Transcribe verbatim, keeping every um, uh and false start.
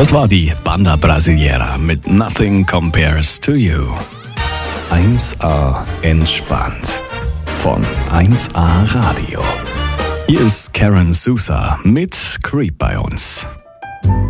Das war die Banda Brasileira mit Nothing Compares to You. eins A entspannt von eins A Radio. Hier ist Karen Sousa mit Creep bei uns.